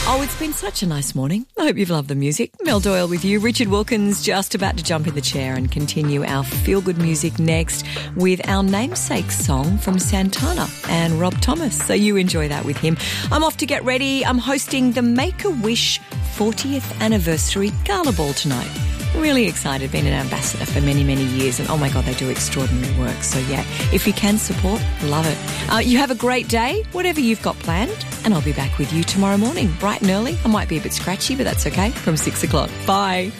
Oh, it's been such a nice morning. I hope you've loved the music. Mel Doyle with you. Richard Wilkins just about to jump in the chair and continue our feel-good music next with our namesake song from Santana and Rob Thomas. So you enjoy that with him. I'm off to get ready. I'm hosting the Make-A-Wish 40th anniversary gala ball tonight. Really excited, been an ambassador for many, many years, and oh my God, they do extraordinary work. So yeah, if you can support, love it. You have a great day, whatever you've got planned, and I'll be back with you tomorrow morning, bright and early. I might be a bit scratchy, but that's okay, from 6 o'clock. Bye.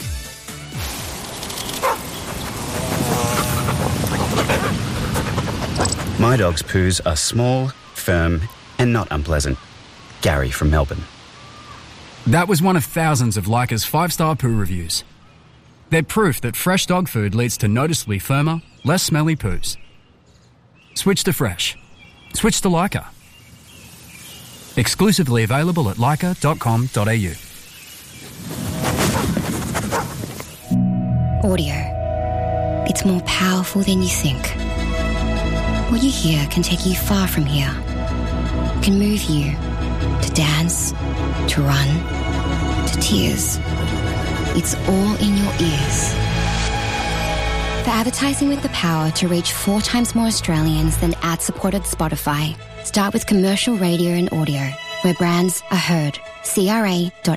My dog's poos are small, firm, and not unpleasant. Gary from Melbourne. That was one of thousands of Leica's 5-star poo reviews. They're proof that fresh dog food leads to noticeably firmer, less smelly poos. Switch to fresh. Switch to Leica. Exclusively available at leica.com.au. Audio. It's more powerful than you think. What you hear can take you far from here. It can move you to dance, to run, to tears. It's all in your ears. For advertising with the power to reach 4 times more Australians than ad-supported Spotify, start with commercial radio and audio, where brands are heard. CRA.com.au